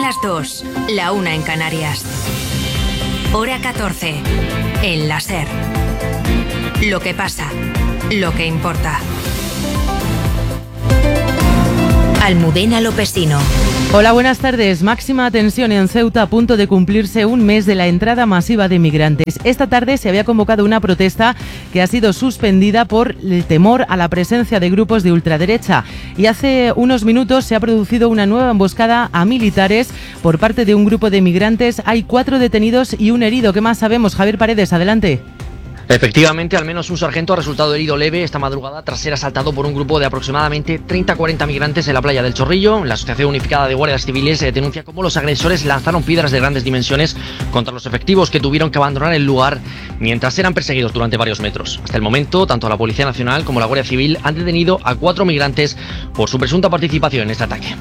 las 2, la 1 en Canarias. Hora 14, en la SER. Lo que pasa, lo que importa. Almudena Lopesino. Hola, buenas tardes. Máxima tensión en Ceuta, a punto de cumplirse un mes de la entrada masiva de migrantes. Esta tarde se había convocado una protesta que ha sido suspendida por el temor a la presencia de grupos de ultraderecha. Y hace unos minutos se ha producido una nueva emboscada a militares por parte de un grupo de migrantes. Hay 4 detenidos y un herido. ¿Qué más sabemos? Javier Paredes, adelante. Efectivamente, al menos un sargento ha resultado herido leve esta madrugada tras ser asaltado por un grupo de aproximadamente 30-40 migrantes en la playa del Chorrillo. La Asociación Unificada de Guardias Civiles denuncia cómo los agresores lanzaron piedras de grandes dimensiones contra los efectivos que tuvieron que abandonar el lugar mientras eran perseguidos durante varios metros. Hasta el momento, tanto la Policía Nacional como la Guardia Civil han detenido a 4 migrantes por su presunta participación en este ataque.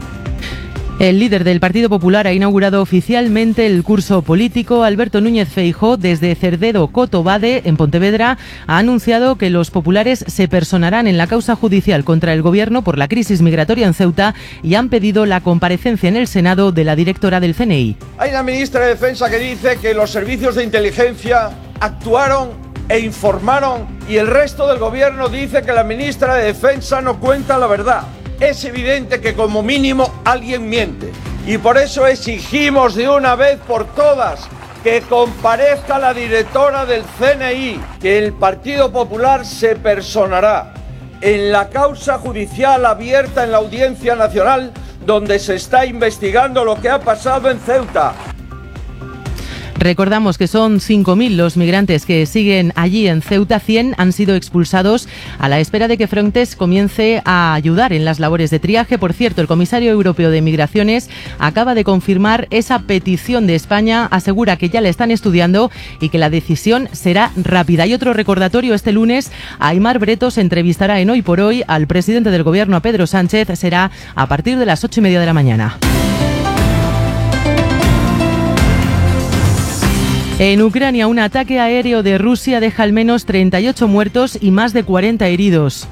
El líder del Partido Popular ha inaugurado oficialmente el curso político. Alberto Núñez Feijóo, desde Cerdedo Cotobade, en Pontevedra, ha anunciado que los populares se personarán en la causa judicial contra el Gobierno por la crisis migratoria en Ceuta y han pedido la comparecencia en el Senado de la directora del CNI. Hay una ministra de Defensa que dice que los servicios de inteligencia actuaron e informaron y el resto del Gobierno dice que la ministra de Defensa no cuenta la verdad. Es evidente que como mínimo alguien miente y por eso exigimos de una vez por todas que comparezca la directora del CNI, que el Partido Popular se personará en la causa judicial abierta en la Audiencia Nacional donde se está investigando lo que ha pasado en Ceuta. Recordamos que son 5.000 los migrantes que siguen allí en Ceuta. 100 han sido expulsados a la espera de que Frontex comience a ayudar en las labores de triaje. Por cierto, el comisario europeo de Migraciones acaba de confirmar esa petición de España. Asegura que ya la están estudiando y que la decisión será rápida. Y otro recordatorio: este lunes Aimar Bretos entrevistará en Hoy por Hoy al presidente del Gobierno, a Pedro Sánchez. Será a partir de las 8:30 de la mañana. En Ucrania, un ataque aéreo de Rusia deja al menos 38 muertos y más de 40 heridos.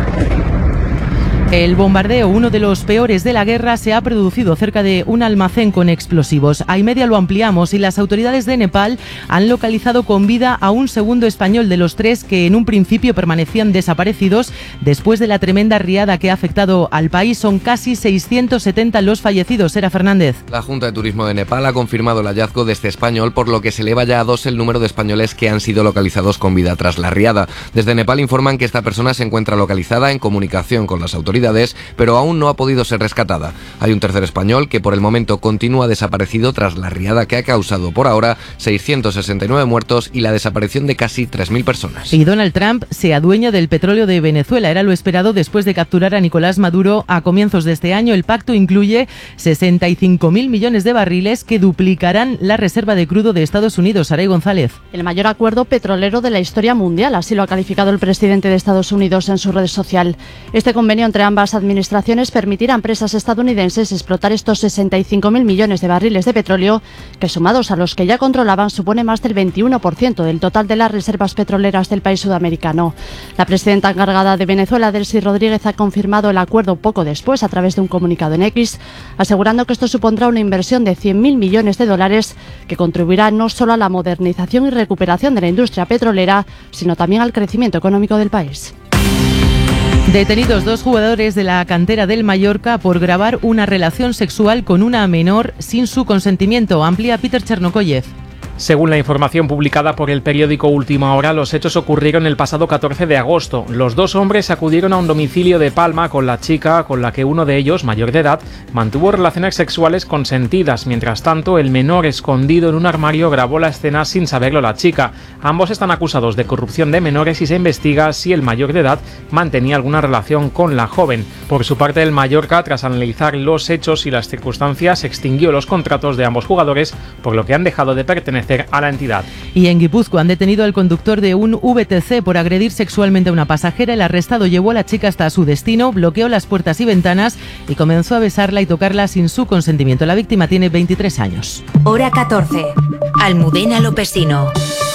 El bombardeo, uno de los peores de la guerra, se ha producido cerca de un almacén con explosivos. A media lo ampliamos y las autoridades de Nepal han localizado con vida a un segundo español de los 3 que en un principio permanecían desaparecidos. Después de la tremenda riada que ha afectado al país, son casi 670 los fallecidos. Sera Fernández. La Junta de Turismo de Nepal ha confirmado el hallazgo de este español, por lo que se eleva ya a 2 el número de españoles que han sido localizados con vida tras la riada. Desde Nepal informan que esta persona se encuentra localizada, en comunicación con las autoridades, pero aún no ha podido ser rescatada. Hay un tercer español que por el momento continúa desaparecido tras la riada que ha causado por ahora 669 muertos y la desaparición de casi 3.000 personas. Y Donald Trump se adueña del petróleo de Venezuela. Era lo esperado después de capturar a Nicolás Maduro a comienzos de este año. El pacto incluye 65.000 millones de barriles que duplicarán la reserva de crudo de Estados Unidos. Saray González. El mayor acuerdo petrolero de la historia mundial, así lo ha calificado el presidente de Estados Unidos en su red social. Este convenio entre ambas administraciones permitirá a empresas estadounidenses explotar estos 65.000 millones de barriles de petróleo, que sumados a los que ya controlaban supone más del 21% del total de las reservas petroleras del país sudamericano. La presidenta encargada de Venezuela, Delcy Rodríguez, ha confirmado el acuerdo poco después a través de un comunicado en X, asegurando que esto supondrá una inversión de 100.000 millones de dólares que contribuirá no solo a la modernización y recuperación de la industria petrolera, sino también al crecimiento económico del país. Detenidos 2 jugadores de la cantera del Mallorca por grabar una relación sexual con una menor sin su consentimiento. Amplía Peter Chernokoyev. Según la información publicada por el periódico Última Hora, los hechos ocurrieron el pasado 14 de agosto. Los 2 hombres acudieron a un domicilio de Palma con la chica, con la que uno de ellos, mayor de edad, mantuvo relaciones sexuales consentidas. Mientras tanto, el menor, escondido en un armario, grabó la escena sin saberlo la chica. Ambos están acusados de corrupción de menores y se investiga si el mayor de edad mantenía alguna relación con la joven. Por su parte, el Mallorca, tras analizar los hechos y las circunstancias, extinguió los contratos de ambos jugadores, por lo que han dejado de pertenecer a la entidad. Y en Guipúzcoa han detenido al conductor de un VTC por agredir sexualmente a una pasajera. El arrestado llevó a la chica hasta su destino, bloqueó las puertas y ventanas y comenzó a besarla y tocarla sin su consentimiento. La víctima tiene 23 años. Hora 14. Almudena Lopesino.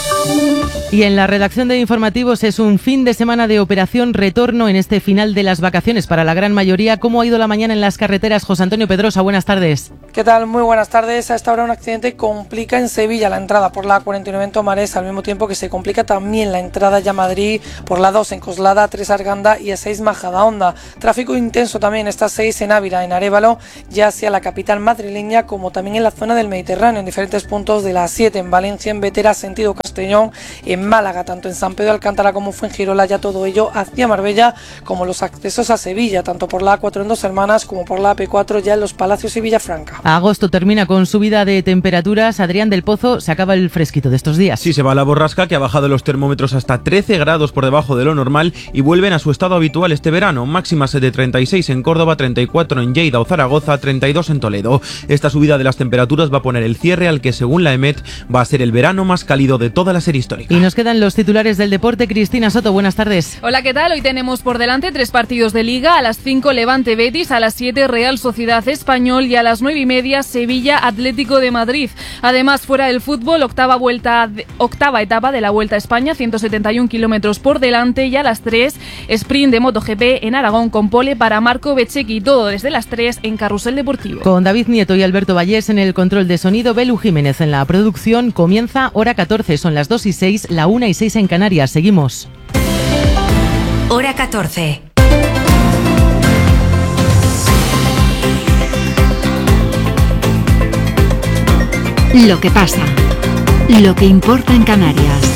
Y en la redacción de informativos es un fin de semana de operación retorno en este final de las vacaciones para la gran mayoría. ¿Cómo ha ido la mañana en las carreteras? José Antonio Pedrosa, buenas tardes. ¿Qué tal? Muy buenas tardes. A esta hora un accidente complica en Sevilla la entrada por la 49 en Tomares, al mismo tiempo que se complica también la entrada ya a Madrid por la 2 en Coslada, 3 Arganda y A6 Majadahonda. Tráfico intenso también esta 6 en Ávila, en Arévalo, ya hacia la capital madrileña, como también en la zona del Mediterráneo, en diferentes puntos de la 7 en Valencia, en Vetera, sentido Castellón, en Málaga, tanto en San Pedro de Alcántara como Fuengirola, ya todo ello hacia Marbella, como los accesos a Sevilla, tanto por la A4 en Dos Hermanas como por la AP4 ya en Los Palacios y Villafranca. Agosto termina con subida de temperaturas. Adrián del Pozo, se acaba el fresquito de estos días. Sí, se va la borrasca, que ha bajado los termómetros hasta 13 grados por debajo de lo normal y vuelven a su estado habitual este verano. Máximas de 36 en Córdoba, 34 en Lleida o Zaragoza, 32 en Toledo. Esta subida de las temperaturas va a poner el cierre al que, según la EMET, va a ser el verano más cálido de toda la serie histórica. Y nos quedan los titulares del deporte. Cristina Soto, buenas tardes. Hola, ¿qué tal? Hoy tenemos por delante 3 partidos de Liga. A las 5 Levante Betis, a las 7 Real Sociedad Español y a las 9:30 Sevilla Atlético de Madrid. Además, fuera del fútbol, octava etapa de la Vuelta a España, 171 kilómetros por delante, y a las 3 sprint de MotoGP en Aragón con pole para Marco Bezzecchi. Todo desde las 3 en Carrusel Deportivo. Con David Nieto y Alberto Vallés en el control de sonido, Belu Jiménez en la producción. Comienza Hora 14, son las 2:06, la 1:06 en Canarias. Seguimos. Hora 14. Lo que pasa, lo que importa en Canarias.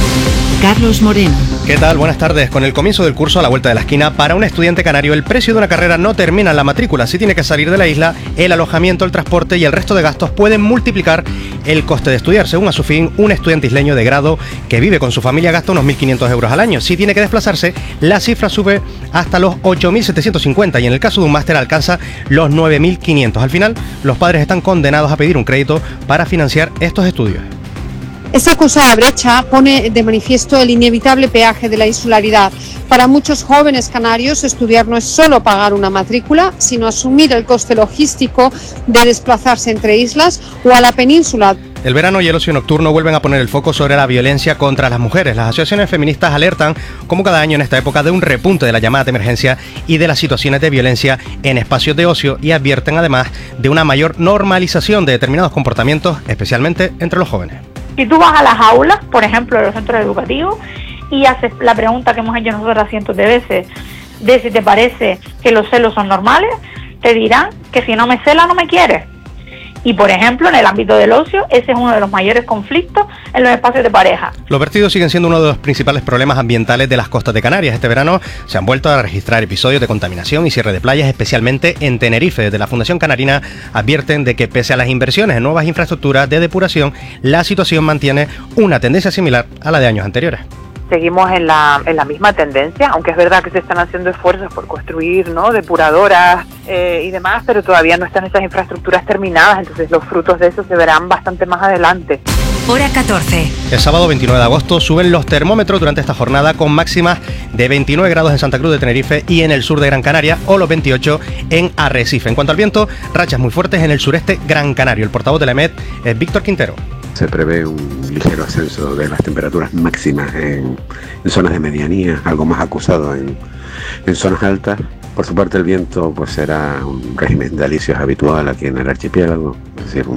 Carlos Moreno. ¿Qué tal? Buenas tardes. Con el comienzo del curso a la vuelta de la esquina, para un estudiante canario el precio de una carrera no termina en la matrícula. Si tiene que salir de la isla, el alojamiento, el transporte y el resto de gastos pueden multiplicar el coste de estudiar. Según Asufin, un estudiante isleño de grado que vive con su familia gasta unos 1.500 euros al año. Si tiene que desplazarse, la cifra sube hasta los 8.750 y en el caso de un máster alcanza los 9.500. Al final, los padres están condenados a pedir un crédito para financiar estos estudios. Esta acusada brecha pone de manifiesto el inevitable peaje de la insularidad. Para muchos jóvenes canarios, estudiar no es solo pagar una matrícula, sino asumir el coste logístico de desplazarse entre islas o a la península. El verano y el ocio nocturno vuelven a poner el foco sobre la violencia contra las mujeres. Las asociaciones feministas alertan, como cada año en esta época, de un repunte de las llamadas de emergencia y de las situaciones de violencia en espacios de ocio, y advierten además de una mayor normalización de determinados comportamientos, especialmente entre los jóvenes. Si tú vas a las aulas, por ejemplo, de los centros educativos, y haces la pregunta que hemos hecho nosotras cientos de veces, de si te parece que los celos son normales, te dirán que si no me cela, no me quieres. Y, por ejemplo, en el ámbito del ocio, ese es uno de los mayores conflictos en los espacios de pareja. Los vertidos siguen siendo uno de los principales problemas ambientales de las costas de Canarias. Este verano se han vuelto a registrar episodios de contaminación y cierre de playas, especialmente en Tenerife. Desde la Fundación Canarina advierten de que, pese a las inversiones en nuevas infraestructuras de depuración, la situación mantiene una tendencia similar a la de años anteriores. Seguimos en la misma tendencia, aunque es verdad que se están haciendo esfuerzos por construir, ¿no?, depuradoras y demás, pero todavía no están esas infraestructuras terminadas, entonces los frutos de eso se verán bastante más adelante. Hora 14. El sábado 29 de agosto suben los termómetros durante esta jornada, con máximas de 29 grados en Santa Cruz de Tenerife y en el sur de Gran Canaria, o los 28 en Arrecife. En cuanto al viento, rachas muy fuertes en el sureste gran canario. El portavoz de la EMET es Víctor Quintero. Se prevé un ligero ascenso de las temperaturas máximas en zonas de medianía, algo más acusado en zonas altas. Por su parte, el viento pues será un régimen de alisios habitual aquí en el archipiélago, es decir,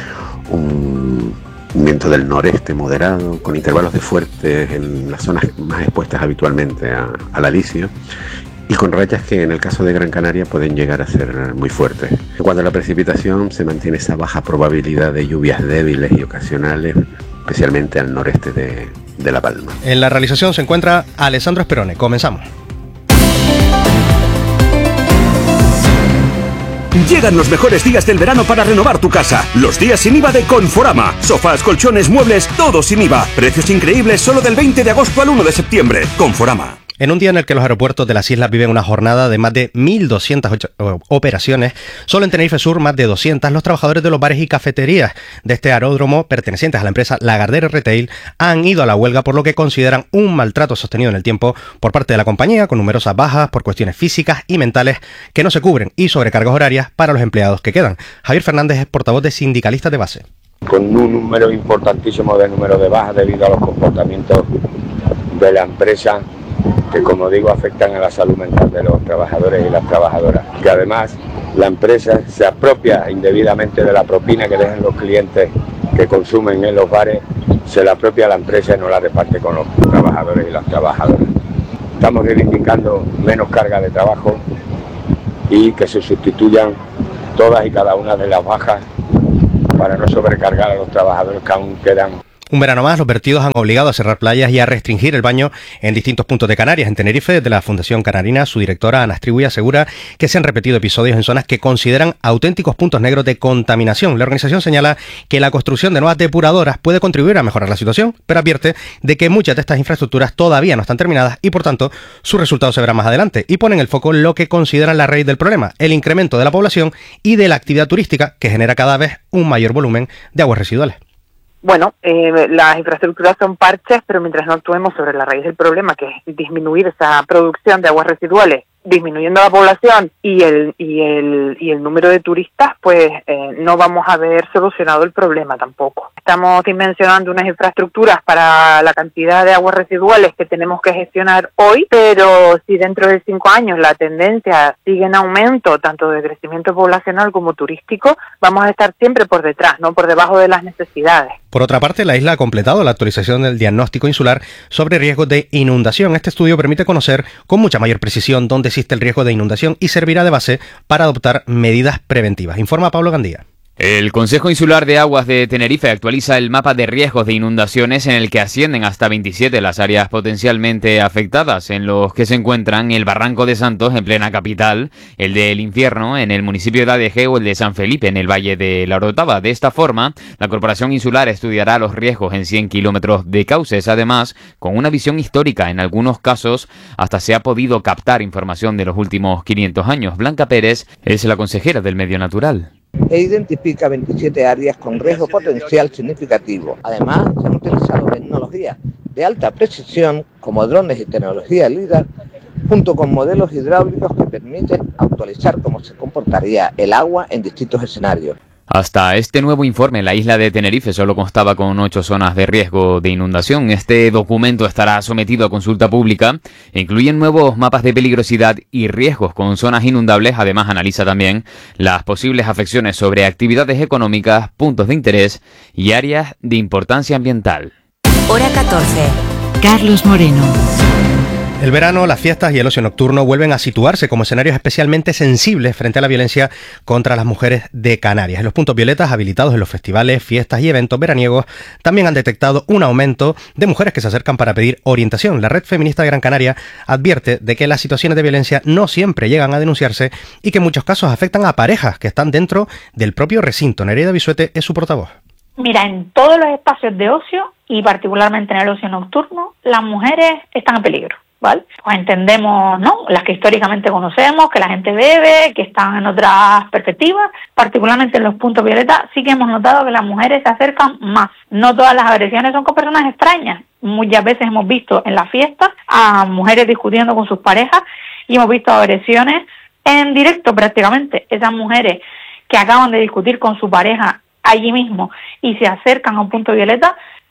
un viento del noreste moderado, con intervalos de fuertes en las zonas más expuestas habitualmente al alisio, y con rachas que en el caso de Gran Canaria pueden llegar a ser muy fuertes. En cuanto a la precipitación, se mantiene esa baja probabilidad de lluvias débiles y ocasionales, especialmente al noreste de La Palma. En la realización se encuentra Alessandro Esperone. Comenzamos. Llegan los mejores días del verano para renovar tu casa. Los días sin IVA de Conforama. Sofás, colchones, muebles, todo sin IVA. Precios increíbles solo del 20 de agosto al 1 de septiembre. Conforama. En un día en el que los aeropuertos de las islas viven una jornada de más de 1.200 operaciones, solo en Tenerife Sur más de 200, los trabajadores de los bares y cafeterías de este aeródromo, pertenecientes a la empresa Lagardère Retail, han ido a la huelga por lo que consideran un maltrato sostenido en el tiempo por parte de la compañía, con numerosas bajas por cuestiones físicas y mentales que no se cubren, y sobrecargas horarias para los empleados que quedan. Javier Fernández es portavoz de Sindicalistas de Base. Con un número importantísimo de bajas debido a los comportamientos de la empresa, que, como digo, afectan a la salud mental de los trabajadores y las trabajadoras. Que además la empresa se apropia indebidamente de la propina que dejan los clientes que consumen en los bares, se la apropia la empresa y no la reparte con los trabajadores y las trabajadoras. Estamos reivindicando menos carga de trabajo y que se sustituyan todas y cada una de las bajas para no sobrecargar a los trabajadores que aún quedan. Un verano más, los vertidos han obligado a cerrar playas y a restringir el baño en distintos puntos de Canarias. En Tenerife, desde la Fundación Canarina, su directora Ana Astribui asegura que se han repetido episodios en zonas que consideran auténticos puntos negros de contaminación. La organización señala que la construcción de nuevas depuradoras puede contribuir a mejorar la situación, pero advierte de que muchas de estas infraestructuras todavía no están terminadas y, por tanto, sus resultados se verán más adelante. Y ponen el foco en lo que consideran la raíz del problema, el incremento de la población y de la actividad turística, que genera cada vez un mayor volumen de aguas residuales. Bueno, las infraestructuras son parches, pero mientras no actuemos sobre la raíz del problema, que es disminuir esa producción de aguas residuales, disminuyendo la población y el número de turistas, pues no vamos a ver solucionado el problema tampoco. Estamos dimensionando unas infraestructuras para la cantidad de aguas residuales que tenemos que gestionar hoy, pero si dentro de 5 años la tendencia sigue en aumento, tanto de crecimiento poblacional como turístico, vamos a estar siempre por detrás, no por debajo de las necesidades. Por otra parte, la isla ha completado la actualización del diagnóstico insular sobre riesgos de inundación. Este estudio permite conocer con mucha mayor precisión dónde existe el riesgo de inundación y servirá de base para adoptar medidas preventivas. Informa Pablo Gandía. El Consejo Insular de Aguas de Tenerife actualiza el mapa de riesgos de inundaciones en el que ascienden hasta 27 las áreas potencialmente afectadas, en los que se encuentran el Barranco de Santos en plena capital, el de El Infierno en el municipio de ADG o el de San Felipe en el Valle de la Orotava. De esta forma, la Corporación Insular estudiará los riesgos en 100 kilómetros de cauces. Además, con una visión histórica, en algunos casos hasta se ha podido captar información de los últimos 500 años. Blanca Pérez es la consejera del Medio Natural. E identifica 27 áreas con riesgo potencial significativo. Además, se han utilizado tecnologías de alta precisión como drones y tecnología LIDAR, junto con modelos hidráulicos que permiten actualizar cómo se comportaría el agua en distintos escenarios. Hasta este nuevo informe, la isla de Tenerife solo constaba con 8 zonas de riesgo de inundación. Este documento estará sometido a consulta pública e incluye nuevos mapas de peligrosidad y riesgos con zonas inundables. Además, analiza también las posibles afecciones sobre actividades económicas, puntos de interés y áreas de importancia ambiental. Hora 14. Carlos Moreno. El verano, las fiestas y el ocio nocturno vuelven a situarse como escenarios especialmente sensibles frente a la violencia contra las mujeres de Canarias. En los puntos violetas habilitados en los festivales, fiestas y eventos veraniegos también han detectado un aumento de mujeres que se acercan para pedir orientación. La Red Feminista de Gran Canaria advierte de que las situaciones de violencia no siempre llegan a denunciarse y que en muchos casos afectan a parejas que están dentro del propio recinto. Nereida Bisuete es su portavoz. Mira, en todos los espacios de ocio y particularmente en el ocio nocturno, las mujeres están en peligro. ¿Vale? Pues entendemos, ¿no?, las que históricamente conocemos, que la gente bebe, que están en otras perspectivas, particularmente en los puntos violetas, sí que hemos notado que las mujeres se acercan más. No todas las agresiones son con personas extrañas. Muchas veces hemos visto en las fiestas a mujeres discutiendo con sus parejas y hemos visto agresiones en directo prácticamente. Esas mujeres que acaban de discutir con su pareja allí mismo y se acercan a un punto violeta,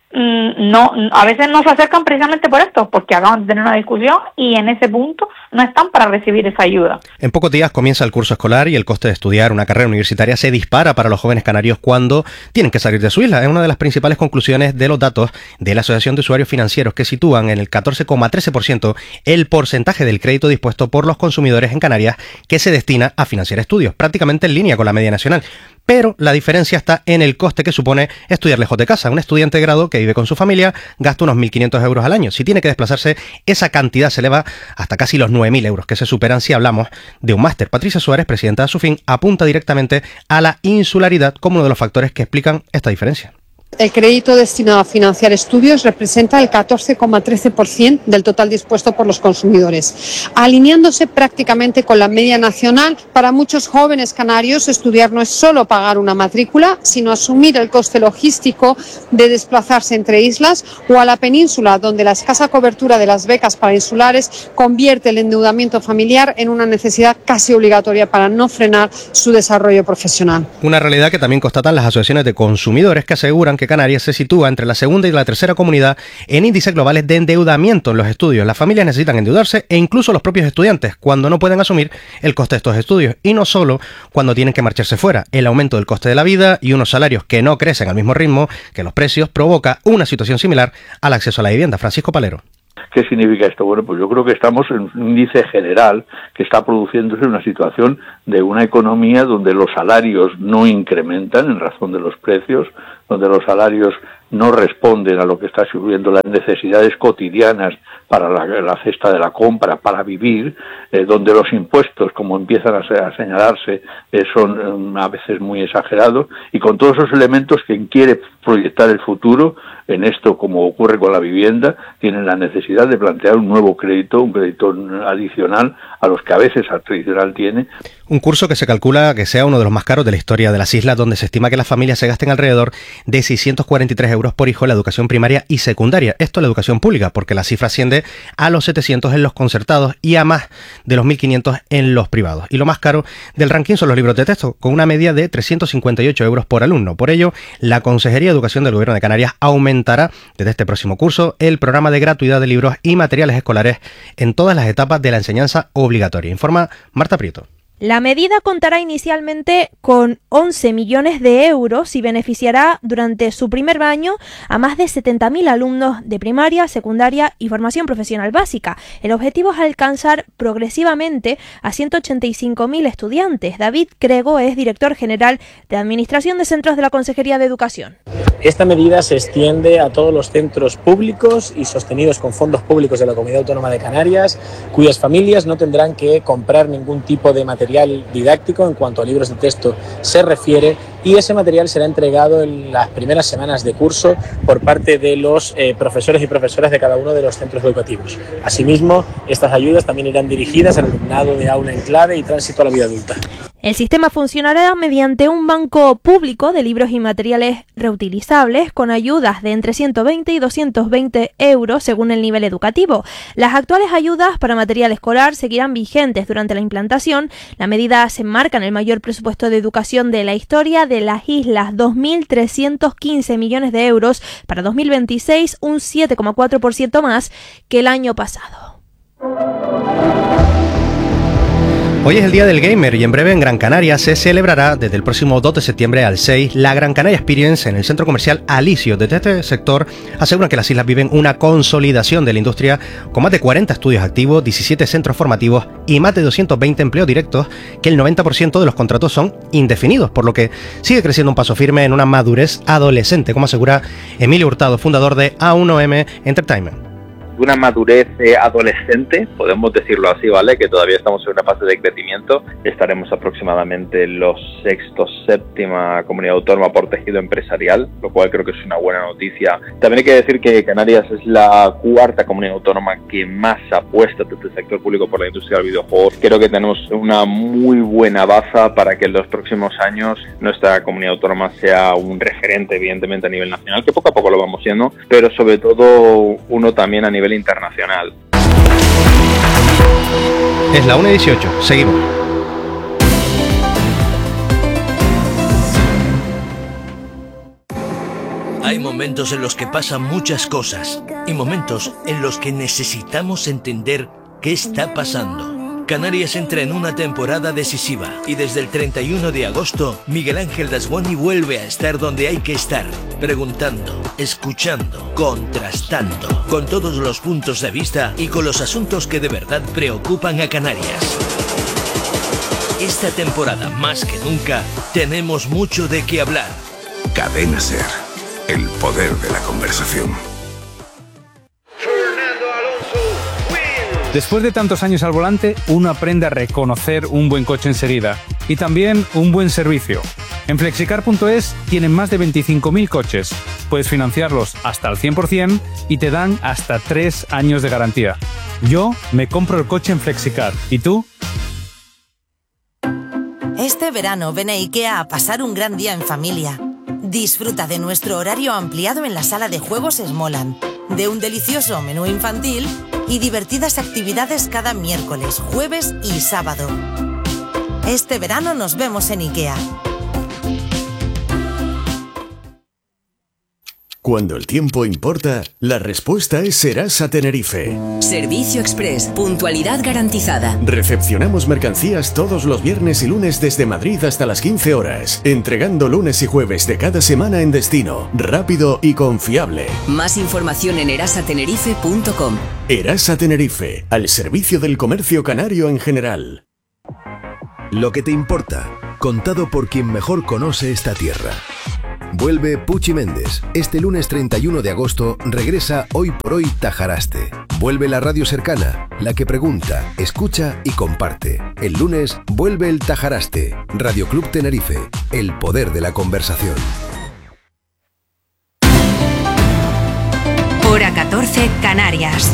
no, a veces no se acercan precisamente por esto, porque acaban de tener una discusión y en ese punto no están para recibir esa ayuda. En pocos días comienza el curso escolar y el coste de estudiar una carrera universitaria se dispara para los jóvenes canarios cuando tienen que salir de su isla. Es una de las principales conclusiones de los datos de la Asociación de Usuarios Financieros, que sitúan en el 14,13% el porcentaje del crédito dispuesto por los consumidores en Canarias que se destina a financiar estudios, prácticamente en línea con la media nacional. Pero la diferencia está en el coste que supone estudiar lejos de casa. Un estudiante de grado que vive con su familia gasta unos 1.500 euros al año. Si tiene que desplazarse, esa cantidad se eleva hasta casi los 9.000 euros, que se superan si hablamos de un máster. Patricia Suárez, presidenta de Asufin, apunta directamente a la insularidad como uno de los factores que explican esta diferencia. El crédito destinado a financiar estudios representa el 14,13% del total dispuesto por los consumidores, alineándose prácticamente con la media nacional. Para muchos jóvenes canarios, estudiar no es solo pagar una matrícula, sino asumir el coste logístico de desplazarse entre islas o a la península, donde la escasa cobertura de las becas para insulares convierte el endeudamiento familiar en una necesidad casi obligatoria para no frenar su desarrollo profesional. Una realidad que también constatan las asociaciones de consumidores, que aseguran que que Canarias se sitúa entre la segunda y la tercera comunidad en índices globales de endeudamiento en los estudios. Las familias necesitan endeudarse e incluso los propios estudiantes cuando no pueden asumir el coste de estos estudios, y no solo cuando tienen que marcharse fuera. El aumento del coste de la vida y unos salarios que no crecen al mismo ritmo que los precios provoca una situación similar al acceso a la vivienda. Francisco Palero. ¿Qué significa esto? Bueno, pues yo creo que estamos en un índice general que está produciéndose una situación de una economía donde los salarios no incrementan en razón de los precios, donde los salarios no responden a lo que está subiendo las necesidades cotidianas para la cesta de la compra, para vivir, donde los impuestos, como empiezan a señalarse, son a veces muy exagerados, y con todos esos elementos, quien quiere proyectar el futuro en esto, como ocurre con la vivienda, tienen la necesidad de plantear un nuevo crédito, un crédito adicional a los que a veces el tradicional tiene. Un curso que se calcula que sea uno de los más caros de la historia de las islas, donde se estima que las familias se gasten alrededor de 643 euros por hijo en la educación primaria y secundaria. Esto en la educación pública, porque la cifra asciende a los 700 en los concertados y a más de los 1.500 en los privados. Y lo más caro del ranking son los libros de texto, con una media de 358 euros por alumno. Por ello, la Consejería de Educación del Gobierno de Canarias aumentará desde este próximo curso el programa de gratuidad de libros y materiales escolares en todas las etapas de la enseñanza obligatoria. Informa Marta Prieto. La medida contará inicialmente con 11 millones de euros y beneficiará durante su primer año a más de 70.000 alumnos de primaria, secundaria y formación profesional básica. El objetivo es alcanzar progresivamente a 185.000 estudiantes. David Crego es director general de Administración de Centros de la Consejería de Educación. Esta medida se extiende a todos los centros públicos y sostenidos con fondos públicos de la Comunidad Autónoma de Canarias, cuyas familias no tendrán que comprar ningún tipo de material didáctico en cuanto a libros de texto se refiere, y ese material será entregado en las primeras semanas de curso por parte de los profesores y profesoras de cada uno de los centros educativos. Asimismo, estas ayudas también irán dirigidas al alumnado de aula en clave y tránsito a la vida adulta. El sistema funcionará mediante un banco público de libros y materiales reutilizables con ayudas de entre 120 y 220 euros según el nivel educativo. Las actuales ayudas para material escolar seguirán vigentes durante la implantación. La medida se enmarca en el mayor presupuesto de educación de la historia de las islas, 2.315 millones de euros para 2026, un 7,4% más que el año pasado. Hoy es el Día del Gamer y en breve en Gran Canaria se celebrará desde el próximo 2 de septiembre al 6 la Gran Canaria Experience en el centro comercial Alicio. Desde este sector aseguran que las islas viven una consolidación de la industria con más de 40 estudios activos, 17 centros formativos y más de 220 empleos directos, que el 90% de los contratos son indefinidos, por lo que sigue creciendo un paso firme en una madurez adolescente, como asegura Emilio Hurtado, fundador de A1M Entertainment. De una madurez adolescente, podemos decirlo así, ¿vale? Que todavía estamos en una fase de crecimiento. Estaremos aproximadamente en los séptima comunidad autónoma por tejido empresarial, lo cual creo que es una buena noticia. También hay que decir que Canarias es la cuarta comunidad autónoma que más apuesta desde el sector público por la industria del videojuego. Creo que tenemos una muy buena baza para que en los próximos años nuestra comunidad autónoma sea un referente, evidentemente, a nivel nacional, que poco a poco lo vamos siendo, pero sobre todo uno también a nivel internacional. Es la 1:18, seguimos. Hay momentos en los que pasan muchas cosas y momentos en los que necesitamos entender qué está pasando. Canarias entra en una temporada decisiva y desde el 31 de agosto Miguel Ángel Dasguani vuelve a estar donde hay que estar, preguntando, escuchando, contrastando, con todos los puntos de vista y con los asuntos que de verdad preocupan a Canarias. Esta temporada, más que nunca, tenemos mucho de qué hablar. Cadena SER, el poder de la conversación. Después de tantos años al volante, uno aprende a reconocer un buen coche enseguida y también un buen servicio. En Flexicar.es tienen más de 25.000 coches. Puedes financiarlos hasta al 100% y te dan hasta 3 años de garantía. Yo me compro el coche en Flexicar. ¿Y tú? Este verano ven a IKEA a pasar un gran día en familia. Disfruta de nuestro horario ampliado en la sala de juegos Smoland, de un delicioso menú infantil y divertidas actividades cada miércoles, jueves y sábado. Este verano nos vemos en IKEA. Cuando el tiempo importa, la respuesta es Serasa Tenerife. Servicio Express, puntualidad garantizada. Recepcionamos mercancías todos los viernes y lunes desde Madrid hasta las 15 horas, entregando lunes y jueves de cada semana en destino, rápido y confiable. Más información en erasatenerife.com. Erasa Tenerife, al servicio del comercio canario en general. Lo que te importa, contado por quien mejor conoce esta tierra. Vuelve Puchi Méndez. Este lunes 31 de agosto regresa Hoy por Hoy Tajaraste. Vuelve la radio cercana, la que pregunta, escucha y comparte. El lunes vuelve el Tajaraste. Radio Club Tenerife, el poder de la conversación. Hora 14, Canarias.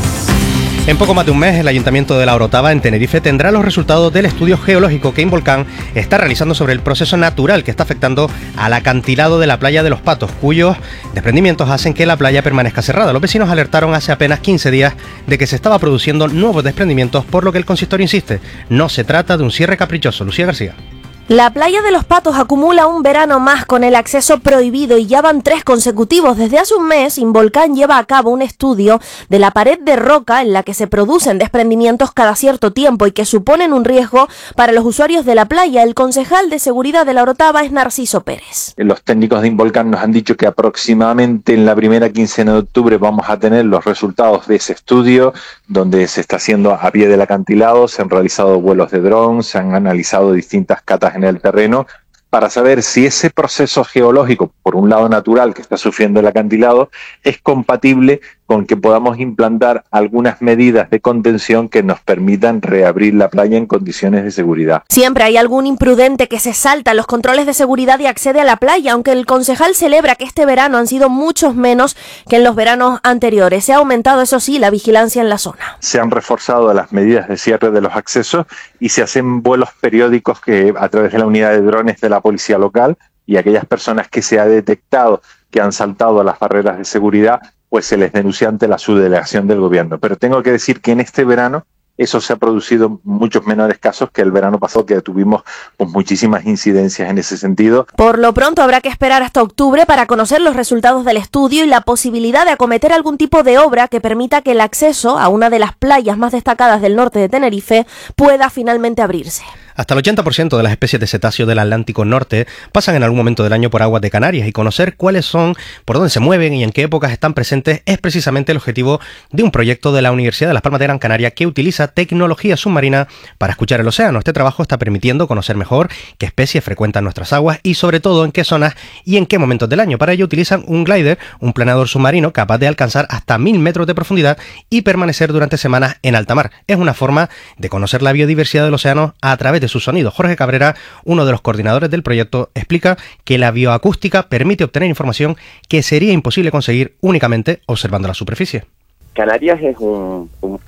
En poco más de un mes, el Ayuntamiento de La Orotava, en Tenerife, tendrá los resultados del estudio geológico que Involcán está realizando sobre el proceso natural que está afectando al acantilado de la playa de Los Patos, cuyos desprendimientos hacen que la playa permanezca cerrada. Los vecinos alertaron hace apenas 15 días de que se estaba produciendo nuevos desprendimientos, por lo que el consistorio insiste, no se trata de un cierre caprichoso. Lucía García. La playa de Los Patos acumula un verano más con el acceso prohibido y ya van 3 consecutivos. Desde hace un mes, Involcán lleva a cabo un estudio de la pared de roca en la que se producen desprendimientos cada cierto tiempo y que suponen un riesgo para los usuarios de la playa. El concejal de seguridad de La Orotava es Narciso Pérez. Los técnicos de Involcán nos han dicho que aproximadamente en la primera quincena de octubre vamos a tener los resultados de ese estudio, donde se está haciendo a pie del acantilado, se han realizado vuelos de dron, se han analizado distintas catas en el terreno para saber si ese proceso geológico, por un lado natural, que está sufriendo el acantilado, es compatible con que podamos implantar algunas medidas de contención que nos permitan reabrir la playa en condiciones de seguridad. Siempre hay algún imprudente que se salta los controles de seguridad y accede a la playa, aunque el concejal celebra que este verano han sido muchos menos que en los veranos anteriores. Se ha aumentado, eso sí, la vigilancia en la zona. Se han reforzado las medidas de cierre de los accesos y se hacen vuelos periódicos que a través de la unidad de drones de la policía local, y aquellas personas que se ha detectado que han saltado las barreras de seguridad, pues se les denuncia ante la subdelegación del gobierno. Pero tengo que decir que en este verano eso se ha producido muchos menores casos que el verano pasado, que tuvimos pues muchísimas incidencias en ese sentido. Por lo pronto habrá que esperar hasta octubre para conocer los resultados del estudio y la posibilidad de acometer algún tipo de obra que permita que el acceso a una de las playas más destacadas del norte de Tenerife pueda finalmente abrirse. Hasta el 80% de las especies de cetáceos del Atlántico Norte pasan en algún momento del año por aguas de Canarias, y conocer cuáles son, por dónde se mueven y en qué épocas están presentes es precisamente el objetivo de un proyecto de la Universidad de Las Palmas de Gran Canaria que utiliza tecnología submarina para escuchar el océano. Este trabajo está permitiendo conocer mejor qué especies frecuentan nuestras aguas y sobre todo en qué zonas y en qué momentos del año. Para ello utilizan un glider, un planeador submarino capaz de alcanzar hasta 1000 metros de profundidad y permanecer durante semanas en alta mar. Es una forma de conocer la biodiversidad del océano a través de sus sonidos. Jorge Cabrera, uno de los coordinadores del proyecto, explica que la bioacústica permite obtener información que sería imposible conseguir únicamente observando la superficie. Canarias es un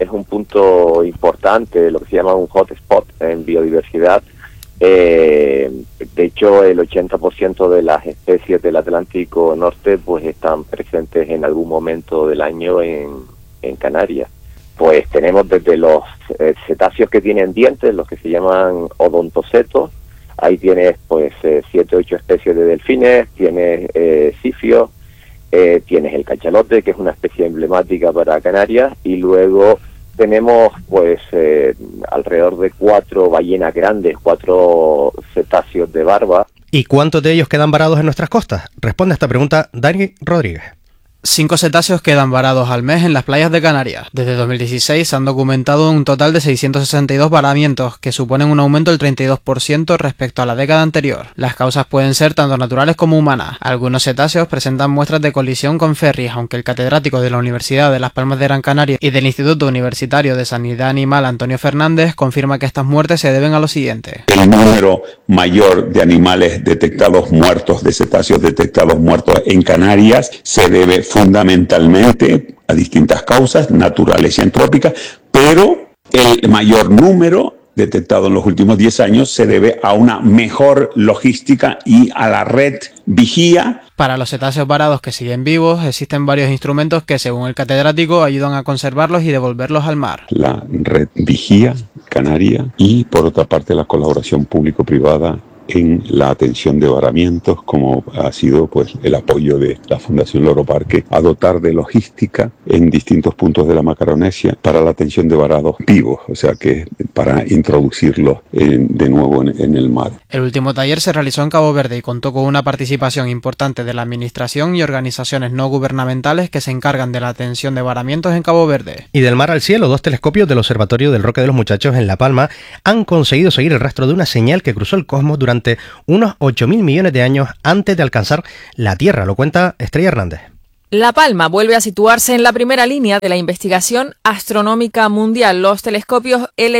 punto importante, lo que se llama un hotspot en biodiversidad. De hecho, el 80% de las especies del Atlántico Norte pues están presentes en algún momento del año en Canarias. Pues tenemos desde los cetáceos que tienen dientes, los que se llaman odontocetos. Ahí tienes pues 7 o 8 especies de delfines, tienes cifios, tienes el cachalote, que es una especie emblemática para Canarias, y luego tenemos pues alrededor de 4 ballenas grandes, 4 cetáceos de barba. ¿Y cuántos de ellos quedan varados en nuestras costas? Responde a esta pregunta Dani Rodríguez. 5 cetáceos quedan varados al mes en las playas de Canarias. Desde 2016 se han documentado un total de 662 varamientos, que suponen un aumento del 32% respecto a la década anterior. Las causas pueden ser tanto naturales como humanas. Algunos cetáceos presentan muestras de colisión con ferries, aunque el catedrático de la Universidad de Las Palmas de Gran Canaria y del Instituto Universitario de Sanidad Animal, Antonio Fernández, confirma que estas muertes se deben a lo siguiente. El número mayor de animales detectados muertos, de cetáceos detectados muertos en Canarias, se debe fundamentalmente a distintas causas naturales y antrópicas, pero el mayor número detectado en los últimos 10 años se debe a una mejor logística y a la red vigía. Para los cetáceos varados que siguen vivos, existen varios instrumentos que, según el catedrático, ayudan a conservarlos y devolverlos al mar. La red vigía canaria y, por otra parte, la colaboración público-privada en la atención de varamientos, como ha sido pues el apoyo de la Fundación Loro Parque a dotar de logística en distintos puntos de la Macaronesia para la atención de varados vivos, o sea que para introducirlos de nuevo en el mar. El último taller se realizó en Cabo Verde y contó con una participación importante de la administración y organizaciones no gubernamentales que se encargan de la atención de varamientos en Cabo Verde. Y del mar al cielo, 2 telescopios del Observatorio del Roque de los Muchachos en La Palma han conseguido seguir el rastro de una señal que cruzó el cosmos durante unos 8.000 millones de años antes de alcanzar la Tierra. Lo cuenta Estrella Hernández. La Palma vuelve a situarse en la primera línea de la investigación astronómica mundial. Los telescopios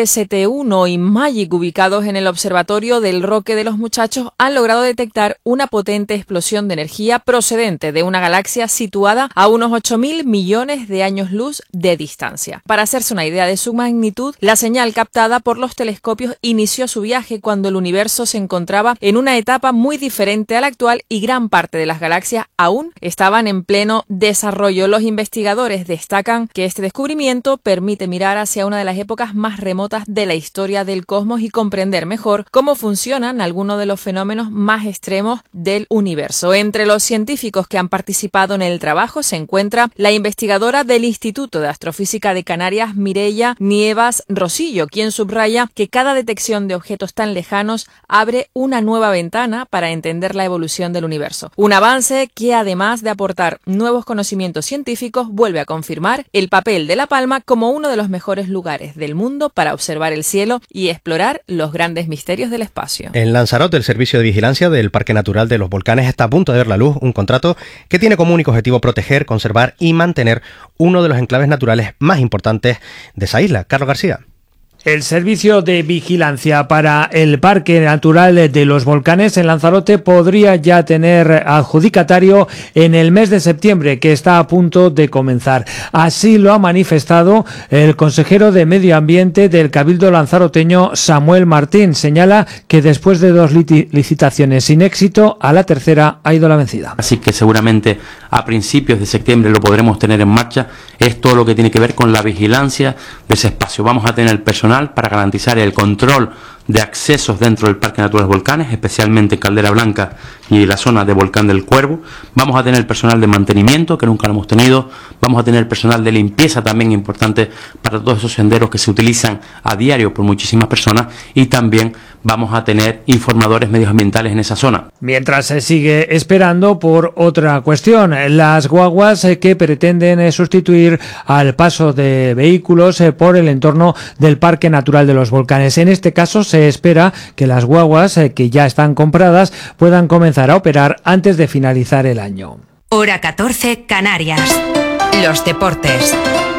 LST-1 y MAGIC, ubicados en el Observatorio del Roque de los Muchachos, han logrado detectar una potente explosión de energía procedente de una galaxia situada a unos 8.000 millones de años luz de distancia. Para hacerse una idea de su magnitud, la señal captada por los telescopios inició su viaje cuando el universo se encontraba en una etapa muy diferente a la actual y gran parte de las galaxias aún estaban en pleno desarrollo. Los investigadores destacan que este descubrimiento permite mirar hacia una de las épocas más remotas de la historia del cosmos y comprender mejor cómo funcionan algunos de los fenómenos más extremos del universo. Entre los científicos que han participado en el trabajo se encuentra la investigadora del Instituto de Astrofísica de Canarias, Mireia Nievas Rosillo, quien subraya que cada detección de objetos tan lejanos abre una nueva ventana para entender la evolución del universo. Un avance que, además de aportar nuevos conocimientos científicos, vuelve a confirmar el papel de La Palma como uno de los mejores lugares del mundo para observar el cielo y explorar los grandes misterios del espacio. En Lanzarote, el Servicio de Vigilancia del Parque Natural de los Volcanes está a punto de ver la luz un contrato que tiene como único objetivo proteger, conservar y mantener uno de los enclaves naturales más importantes de esa isla. Carlos García. El Servicio de Vigilancia para el Parque Natural de los Volcanes en Lanzarote podría ya tener adjudicatario en el mes de septiembre, que está a punto de comenzar. Así lo ha manifestado el consejero de Medio Ambiente del Cabildo lanzaroteño, Samuel Martín. Señala que después de 2 licitaciones sin éxito, a la tercera ha ido la vencida. Así que seguramente a principios de septiembre lo podremos tener en marcha. Es todo lo que tiene que ver con la vigilancia de ese espacio. Vamos a tener personal para garantizar el control de accesos dentro del Parque Natural de los Volcanes, especialmente en Caldera Blanca y la zona de Volcán del Cuervo. Vamos a tener personal de mantenimiento, que nunca lo hemos tenido. Vamos a tener personal de limpieza también importante para todos esos senderos que se utilizan a diario por muchísimas personas, y también vamos a tener informadores medioambientales en esa zona. Mientras se sigue esperando por otra cuestión, las guaguas que pretenden sustituir al paso de vehículos por el entorno del Parque Natural de los Volcanes. En este caso se espera que las guaguas que ya están compradas puedan comenzar a operar antes de finalizar el año. Hora 14, Canarias. Los deportes.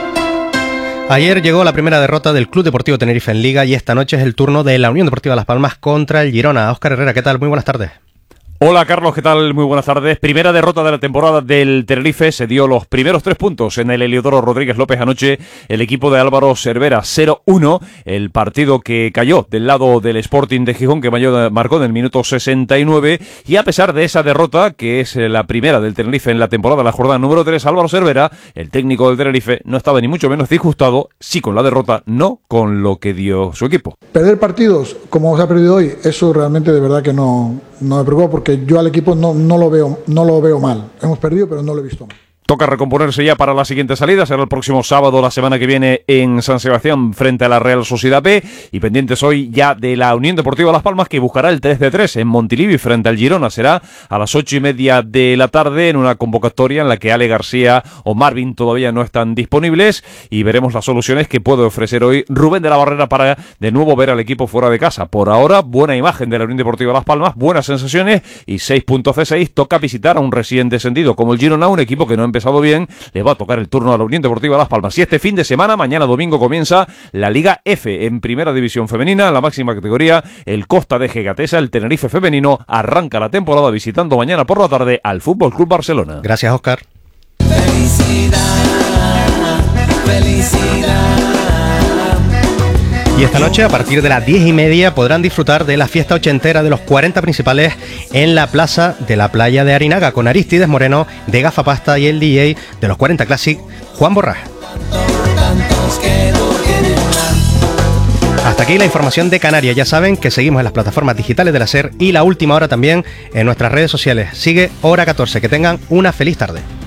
Ayer llegó la primera derrota del Club Deportivo Tenerife en Liga y esta noche es el turno de la Unión Deportiva Las Palmas contra el Girona. Óscar Herrera, ¿qué tal? Muy buenas tardes. Hola Carlos, ¿qué tal? Muy buenas tardes. Primera derrota de la temporada del Tenerife. Se dio los primeros 3 puntos en el Heliodoro Rodríguez López anoche. El equipo de Álvaro Cervera 0-1. El partido que cayó del lado del Sporting de Gijón, que marcó en el minuto 69. Y a pesar de esa derrota, que es la primera del Tenerife en la temporada, la jornada número 3, Álvaro Cervera, el técnico del Tenerife, no estaba ni mucho menos disgustado, sí con la derrota, no con lo que dio su equipo. Perder partidos como se ha perdido hoy, eso realmente de verdad que no me preocupa, porque yo al equipo no lo veo mal. Hemos perdido, pero no lo he visto mal. Toca recomponerse ya para la siguiente salida. Será el próximo sábado, la semana que viene, en San Sebastián frente a la Real Sociedad B. Y pendientes hoy ya de la Unión Deportiva Las Palmas, que buscará el 3-3 en Montilivi frente al Girona. Será a las 8:30 de la tarde en una convocatoria en la que Ale García o Marvin todavía no están disponibles. Y veremos las soluciones que puede ofrecer hoy Rubén de la Barrera para de nuevo ver al equipo fuera de casa. Por ahora, buena imagen de la Unión Deportiva Las Palmas, buenas sensaciones y 6 puntos C6. Toca visitar a un recién descendido como el Girona, un equipo que no ha empezado bien. Le va a tocar el turno a la Unión Deportiva Las Palmas. Y este fin de semana, mañana domingo, comienza la Liga F en Primera División Femenina, en la máxima categoría. El Costa de Gatesa, el Tenerife femenino, arranca la temporada visitando mañana por la tarde al Fútbol Club Barcelona. Gracias, Óscar. Felicidad, felicidad. Y esta noche, a partir de las 10:30, podrán disfrutar de la fiesta ochentera de los 40 principales en la plaza de la playa de Arinaga, con Aristides Moreno de Gafapasta y el DJ de los 40 Classic, Juan Borrás. Tantos que no tienen nada. Hasta aquí la información de Canarias. Ya saben que seguimos en las plataformas digitales de la SER y La Última Hora también en nuestras redes sociales. Sigue Hora 14. Que tengan una feliz tarde.